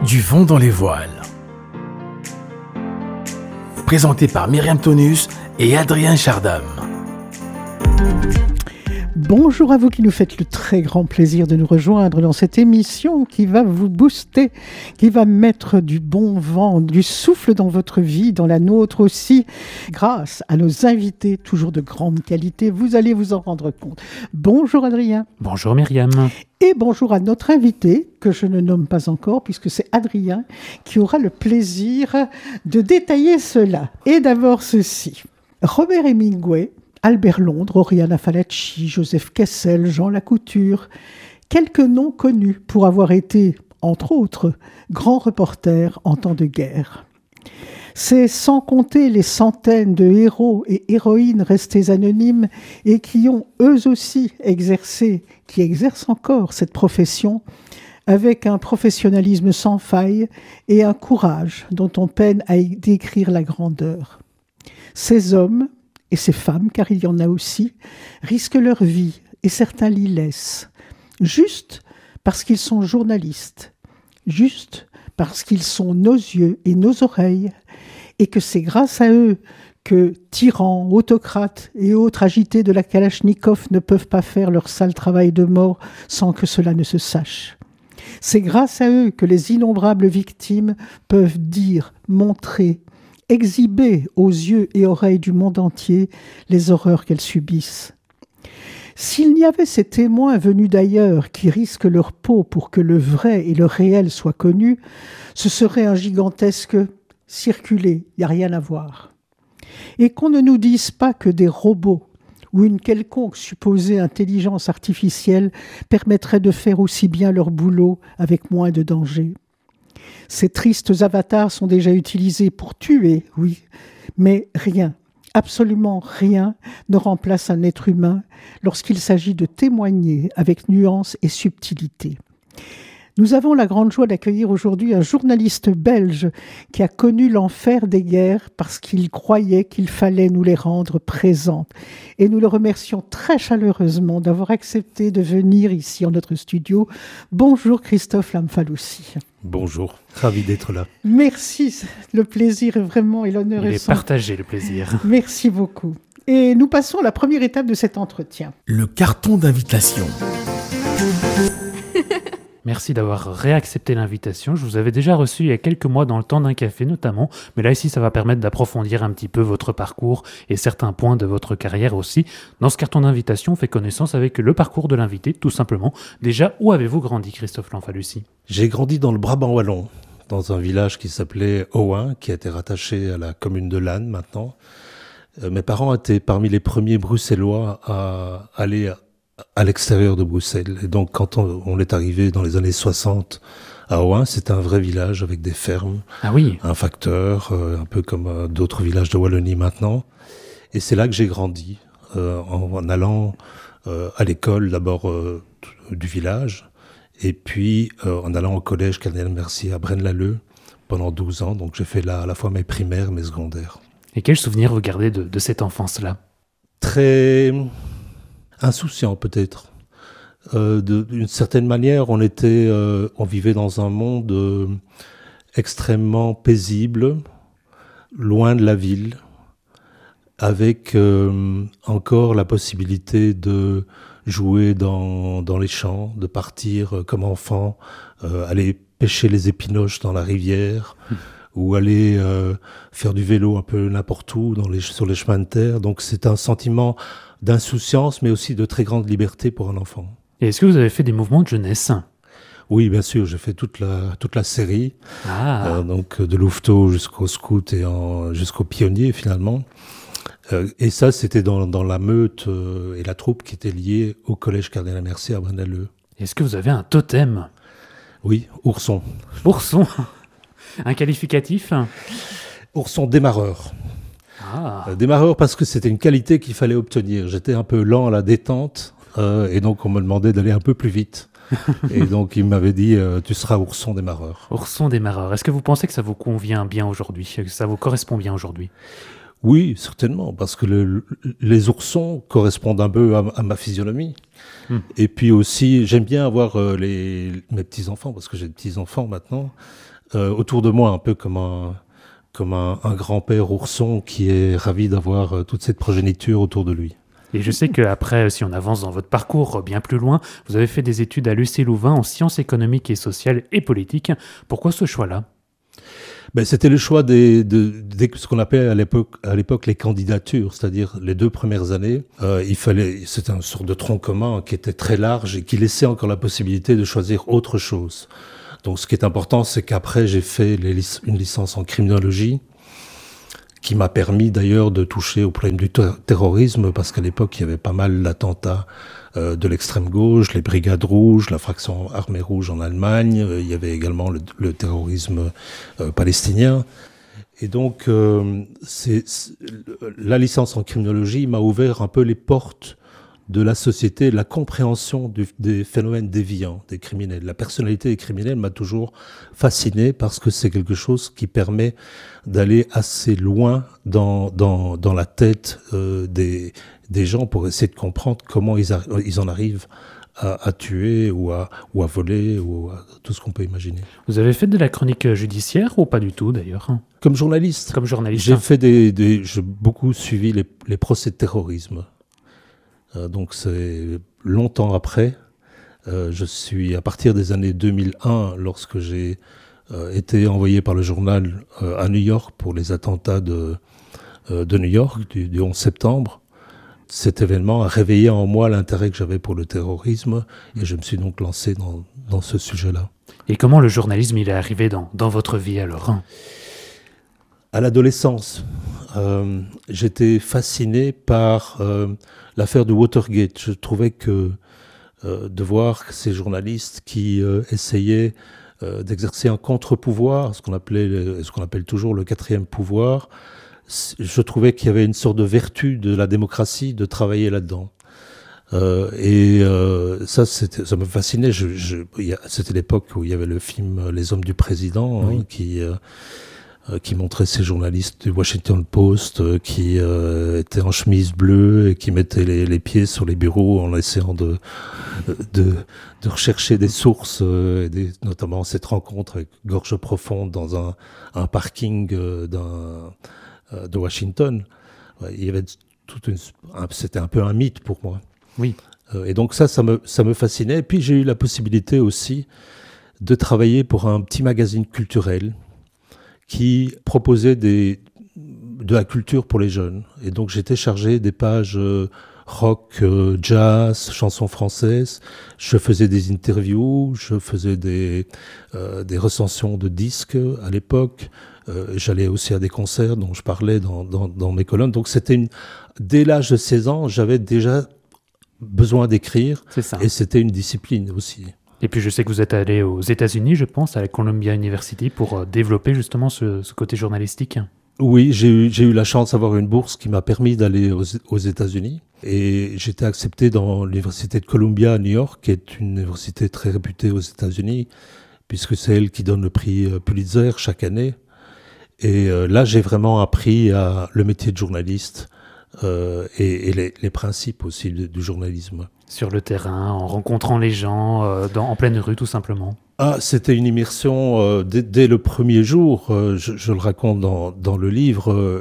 Du vent dans les voiles. Présenté par Myriam Tonus et Adrien Chardam. Bonjour à vous qui nous faites le très grand plaisir de nous rejoindre dans cette émission qui va vous booster, qui va mettre du bon vent, du souffle dans votre vie, dans la nôtre aussi, grâce à nos invités, toujours de grande qualité. Vous allez vous en rendre compte. Bonjour Adrien. Bonjour Myriam. Et bonjour à notre invité, que je ne nomme pas encore, puisque c'est Adrien qui aura le plaisir de détailler cela. Et d'abord ceci. Robert Hemingway, Albert Londres, Oriana Fallaci, Joseph Kessel, Jean Lacouture, quelques noms connus pour avoir été, entre autres, grands reporters en temps de guerre. C'est sans compter les centaines de héros et héroïnes restés anonymes et qui ont eux aussi exercé, qui exercent encore cette profession avec un professionnalisme sans faille et un courage dont on peine à y décrire la grandeur. Ces hommes et ces femmes, car il y en a aussi, risquent leur vie et certains l'y laissent, juste parce qu'ils sont journalistes, juste parce qu'ils sont nos yeux et nos oreilles, et que c'est grâce à eux que tyrans, autocrates et autres agités de la Kalachnikov ne peuvent pas faire leur sale travail de mort sans que cela ne se sache. C'est grâce à eux que les innombrables victimes peuvent dire, montrer, exhiber aux yeux et oreilles du monde entier les horreurs qu'elles subissent. S'il n'y avait ces témoins venus d'ailleurs qui risquent leur peau pour que le vrai et le réel soient connus, ce serait un gigantesque « circuler, il n'y a rien à voir ». Et qu'on ne nous dise pas que des robots ou une quelconque supposée intelligence artificielle permettrait de faire aussi bien leur boulot avec moins de danger. Ces tristes avatars sont déjà utilisés pour tuer, oui, mais rien, absolument rien, ne remplace un être humain lorsqu'il s'agit de témoigner avec nuance et subtilité. Nous avons la grande joie d'accueillir aujourd'hui un journaliste belge qui a connu l'enfer des guerres parce qu'il croyait qu'il fallait nous les rendre présentes. Et nous le remercions très chaleureusement d'avoir accepté de venir ici en notre studio. Bonjour Christophe Lamfalussy. Bonjour, ravi d'être là. Merci, le plaisir est vraiment et l'honneur est partagé, le plaisir. Merci beaucoup. Et nous passons à la première étape de cet entretien. Le carton d'invitation. Merci d'avoir réaccepté l'invitation. Je vous avais déjà reçu il y a quelques mois dans le temps d'un café notamment, mais là ici ça va permettre d'approfondir un petit peu votre parcours et certains points de votre carrière aussi. Dans ce carton d'invitation, on fait connaissance avec le parcours de l'invité, tout simplement. Déjà, où avez-vous grandi, Christophe Lamfalussy ? J'ai grandi dans le Brabant wallon, dans un village qui s'appelait Ohain, qui a été rattaché à la commune de Lannes maintenant. Mes parents étaient parmi les premiers Bruxellois à aller à l'extérieur de Bruxelles. Et donc, quand on est arrivé dans les années 60 à Ohain, c'était un vrai village avec des fermes, un facteur, un peu comme d'autres villages de Wallonie maintenant. Et c'est là que j'ai grandi, en allant à l'école d'abord du village, et puis en allant au collège Cardinal Mercier à Braine-l'Alleud pendant 12 ans. Donc, j'ai fait là à la fois mes primaires, mes secondaires. Et quels souvenirs vous gardez de cette enfance-là ? Très insouciant peut-être. D'une certaine manière, on vivait dans un monde extrêmement paisible, loin de la ville, avec encore la possibilité de jouer dans les champs, de partir comme enfant, aller pêcher les épinoches dans la rivière, ou aller faire du vélo un peu n'importe où sur les chemins de terre. Donc c'est un sentiment d'insouciance, mais aussi de très grande liberté pour un enfant. Et est-ce que vous avez fait des mouvements de jeunesse ? Oui, bien sûr, j'ai fait toute la série, donc de Louveteau jusqu'au scout et jusqu'au pionnier finalement. Et ça, c'était dans la meute et la troupe qui était liée au collège Cardinal Mercier à Braine-l'Alleud. Est-ce que vous avez un totem ? Oui, ourson. Ourson ? Un qualificatif ? Ourson démarreur. Démarreur parce que c'était une qualité qu'il fallait obtenir. J'étais un peu lent à la détente et donc on me demandait d'aller un peu plus vite. Et donc il m'avait dit tu seras ourson démarreur. Ourson démarreur. Est-ce que vous pensez que ça vous convient bien aujourd'hui, que ça vous correspond bien aujourd'hui ? Oui, certainement, parce que les oursons correspondent un peu à ma physionomie. Et puis aussi, j'aime bien avoir mes petits-enfants, parce que j'ai des petits-enfants maintenant, autour de moi, un peu comme un grand-père ourson qui est ravi d'avoir toute cette progéniture autour de lui. Et je sais qu'après, si on avance dans votre parcours bien plus loin, vous avez fait des études à l'UC Louvain en sciences économiques et sociales et politiques. Pourquoi ce choix-là ? C'était le choix de ce qu'on appelait à l'époque les candidatures, c'est-à-dire les 2 premières années. C'était une sorte de tronc commun qui était très large et qui laissait encore la possibilité de choisir autre chose. Donc ce qui est important, c'est qu'après j'ai fait une licence en criminologie, qui m'a permis d'ailleurs de toucher au problème du terrorisme, parce qu'à l'époque il y avait pas mal d'attentats de l'extrême gauche, les brigades rouges, la fraction armée rouge en Allemagne, il y avait également le terrorisme palestinien. Et donc la licence en criminologie m'a ouvert un peu les portes de la société, la compréhension des phénomènes déviants des criminels. La personnalité des criminels m'a toujours fasciné parce que c'est quelque chose qui permet d'aller assez loin dans la tête des gens pour essayer de comprendre comment ils en arrivent à tuer ou à voler ou à tout ce qu'on peut imaginer. Vous avez fait de la chronique judiciaire ou pas du tout d'ailleurs ? Comme journaliste. Comme journaliste. J'ai fait j'ai beaucoup suivi les procès de terrorisme. Donc c'est longtemps après. Je suis à partir des années 2001, lorsque j'ai été envoyé par le journal à New York pour les attentats de New York du 11 septembre. Cet événement a réveillé en moi l'intérêt que j'avais pour le terrorisme et je me suis donc lancé dans ce sujet-là. Et comment le journalisme il est arrivé dans votre vie alors ? À l'adolescence, j'étais fasciné par l'affaire de Watergate. Je trouvais que de voir ces journalistes qui essayaient d'exercer un contre-pouvoir, ce qu'on appelle toujours le 4e pouvoir, je trouvais qu'il y avait une sorte de vertu de la démocratie de travailler là-dedans. Ça me fascinait. C'était l'époque où il y avait le film Les Hommes du Président, oui. Qui montrait ces journalistes du Washington Post qui étaient en chemise bleue et qui mettaient les pieds sur les bureaux en essayant de rechercher des sources, notamment cette rencontre avec Gorge Profonde dans un parking de Washington. Il y avait c'était un peu un mythe pour moi. Oui. Et donc ça me fascinait. Et puis j'ai eu la possibilité aussi de travailler pour un petit magazine culturel qui proposait de la culture pour les jeunes. Et donc j'étais chargé des pages rock, jazz, chansons françaises. Je faisais des interviews, je faisais des recensions de disques à l'époque. J'allais aussi à des concerts dont je parlais dans mes colonnes. Donc dès l'âge de 16 ans, j'avais déjà besoin d'écrire. C'est ça. Et c'était une discipline aussi. Et puis je sais que vous êtes allé aux États-Unis, je pense, à la Columbia University, pour développer justement ce côté journalistique. Oui, j'ai eu la chance d'avoir une bourse qui m'a permis d'aller aux États-Unis. Et j'étais accepté dans l'université de Columbia à New York, qui est une université très réputée aux États-Unis, puisque c'est elle qui donne le prix Pulitzer chaque année. Et là, j'ai vraiment appris le métier de journaliste et les principes aussi du journalisme. Sur le terrain, en rencontrant les gens, en pleine rue tout simplement. C'était une immersion dès le premier jour. Je le raconte dans le livre.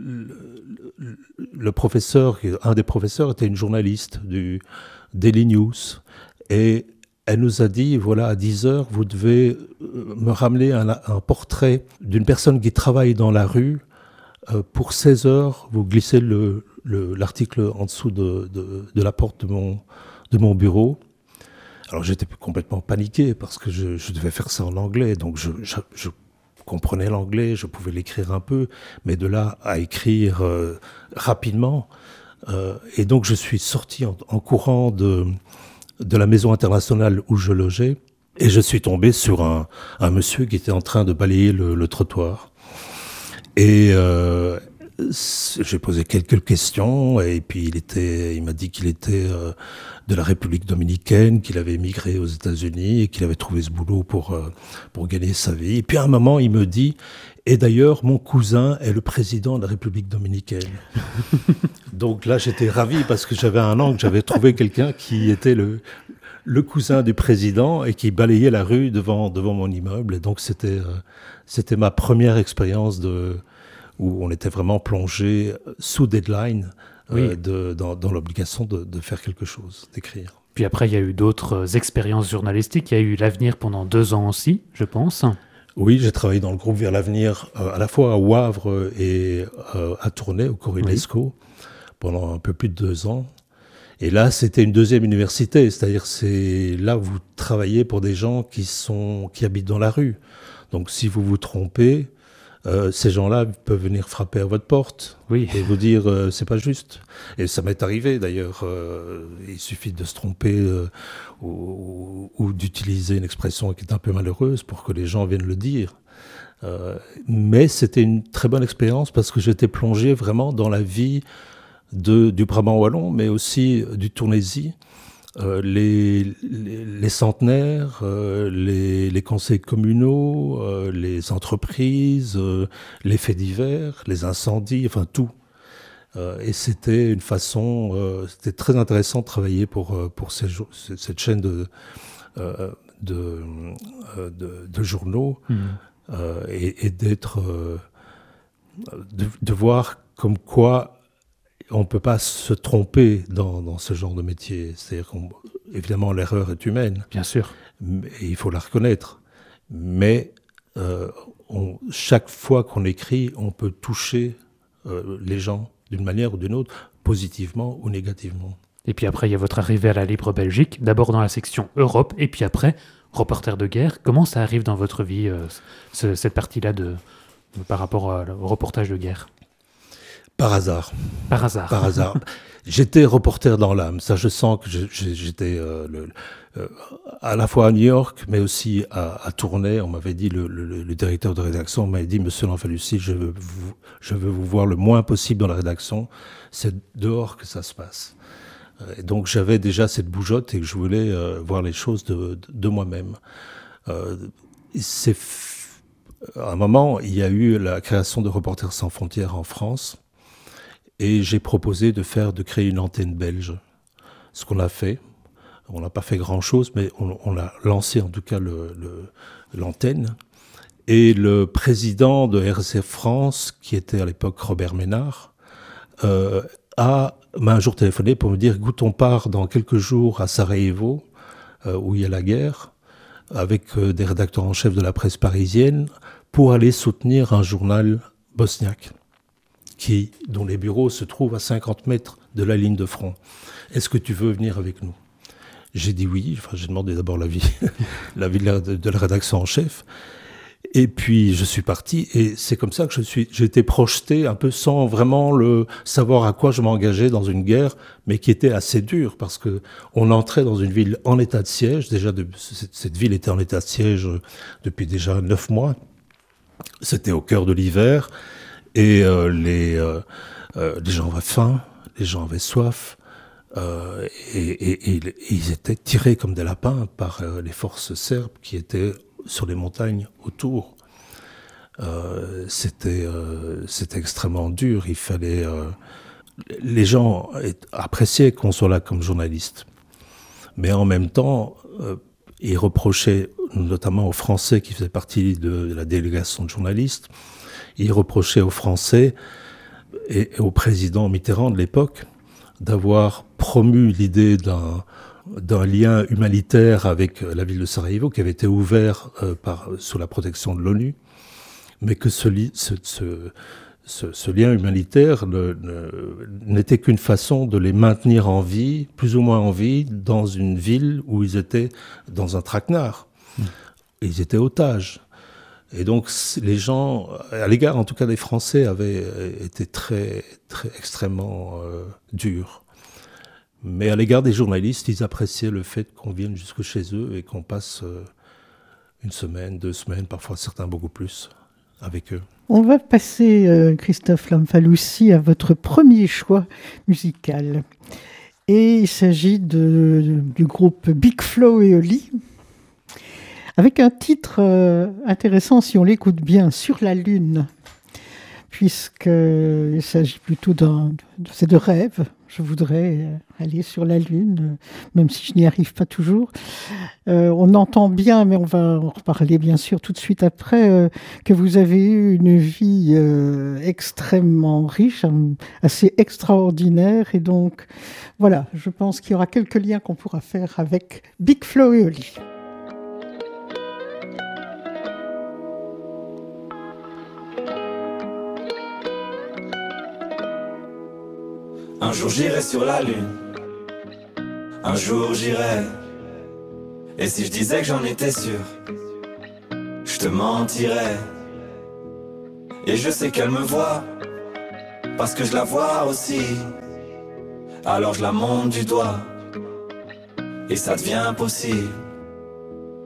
Le professeur, un des professeurs était une journaliste du Daily News. Et elle nous a dit, voilà, à 10h, vous devez me ramener un portrait d'une personne qui travaille dans la rue. Pour 16h, vous glissez l'article en dessous de la porte de mon bureau. Alors j'étais complètement paniqué parce que je devais faire ça en anglais, donc je comprenais l'anglais, je pouvais l'écrire un peu, mais de là à écrire rapidement. Et donc je suis sorti en courant de la maison internationale où je logeais, et je suis tombé sur un monsieur qui était en train de balayer le trottoir. Et j'ai posé quelques questions, et puis il m'a dit qu'il était de la République dominicaine, qu'il avait émigré aux États-Unis et qu'il avait trouvé ce boulot pour gagner sa vie. Et puis à un moment, il me dit, et d'ailleurs, mon cousin est le président de la République dominicaine. Donc là, j'étais ravi parce que j'avais un an que j'avais trouvé quelqu'un qui était le cousin du président et qui balayait la rue devant mon immeuble. Et donc c'était ma première expérience où on était vraiment plongé sous deadline, dans l'obligation de faire quelque chose, d'écrire. Puis après, il y a eu d'autres expériences journalistiques. Il y a eu l'Avenir pendant 2 ans aussi, je pense. Oui, j'ai travaillé dans le groupe Vers l'Avenir, à la fois à Wavre et à Tournai, au Corrinesco, pendant un peu plus de 2 ans. Et là, c'était une deuxième université, c'est-à-dire c'est là où vous travaillez pour des gens qui habitent dans la rue. Donc si vous vous trompez, ces gens-là peuvent venir frapper à votre porte et vous dire c'est pas juste. Et ça m'est arrivé d'ailleurs. Il suffit de se tromper ou d'utiliser une expression qui est un peu malheureuse pour que les gens viennent le dire. Mais c'était une très bonne expérience parce que j'étais plongé vraiment dans la vie du Brabant wallon, mais aussi du Tournaisie. Les centenaires, les conseils communaux, les entreprises, les faits divers, les incendies, enfin tout. Et c'était une façon, c'était très intéressant de travailler pour cette chaîne de journaux et d'être, de voir comme quoi on ne peut pas se tromper dans ce genre de métier. C'est-à-dire qu'évidemment, l'erreur est humaine. Bien sûr. Et il faut la reconnaître. Mais chaque fois qu'on écrit, on peut toucher les gens d'une manière ou d'une autre, positivement ou négativement. Et puis après, il y a votre arrivée à la Libre Belgique, d'abord dans la section Europe, et puis après, reporter de guerre. Comment ça arrive dans votre vie, cette partie-là par rapport au reportage de guerre ? Par hasard. Par hasard. Par hasard. J'étais reporter dans l'âme. Ça, je sens que j'étais à la fois à New York, mais aussi à Tournai. On m'avait dit, le directeur de rédaction m'avait dit, Monsieur Lanfalussy, je veux vous voir le moins possible dans la rédaction. C'est dehors que ça se passe. Et donc, j'avais déjà cette bougeotte et que je voulais voir les choses de moi-même. À un moment, il y a eu la création de Reporters sans frontières en France. Et j'ai proposé de créer une antenne belge. Ce qu'on a fait, on n'a pas fait grand-chose, mais on a lancé en tout cas l'antenne. Et le président de RCF France, qui était à l'époque Robert Ménard, m'a un jour téléphoné pour me dire « Écoute, on part dans quelques jours à Sarajevo, où il y a la guerre, avec des rédacteurs en chef de la presse parisienne, pour aller soutenir un journal bosniaque. » dont les bureaux se trouvent à 50 mètres de la ligne de front. Est-ce que tu veux venir avec nous ? J'ai dit oui. Enfin, j'ai demandé d'abord l'avis de la rédaction en chef. Et puis, je suis parti. Et c'est comme ça que j'ai été projeté un peu sans vraiment savoir à quoi je m'engageais dans une guerre, mais qui était assez dure parce que on entrait dans une ville en état de siège. Déjà, cette ville était en état de siège depuis déjà 9 mois. C'était au cœur de l'hiver. Et les gens avaient faim, les gens avaient soif, et ils étaient tirés comme des lapins par les forces serbes qui étaient sur les montagnes autour. C'était extrêmement dur. Il fallait. Les gens appréciaient qu'on soit là comme journaliste, mais en même temps, ils reprochaient, notamment aux Français qui faisaient partie de la délégation de journalistes. Il reprochait aux Français et au président Mitterrand de l'époque d'avoir promu l'idée d'un lien humanitaire avec la ville de Sarajevo qui avait été ouvert sous la protection de l'ONU, mais que ce lien humanitaire n'était qu'une façon de les maintenir en vie, plus ou moins en vie, dans une ville où ils étaient dans un traquenard. Ils étaient otages. Et donc, les gens, à l'égard en tout cas des Français, avaient été très, très extrêmement durs. Mais à l'égard des journalistes, ils appréciaient le fait qu'on vienne jusque chez eux et qu'on passe 1 semaine, 2 semaines, parfois certains beaucoup plus, avec eux. On va passer, Christophe Lanfalussy, à votre premier choix musical. Et il s'agit du groupe Big Flo et Oli, avec un titre intéressant, si on l'écoute bien, Sur la Lune, puisqu'il s'agit plutôt de rêve, Je voudrais aller sur la Lune, même si je n'y arrive pas toujours. On entend bien, mais on va en reparler bien sûr tout de suite après, que vous avez eu une vie extrêmement riche, assez extraordinaire. Et donc, voilà, je pense qu'il y aura quelques liens qu'on pourra faire avec Big Flo et Oli. Un jour j'irai sur la lune, un jour j'irai. Et si je disais que j'en étais sûr, je te mentirais. Et je sais qu'elle me voit, parce que je la vois aussi. Alors je la monte du doigt, et ça devient possible.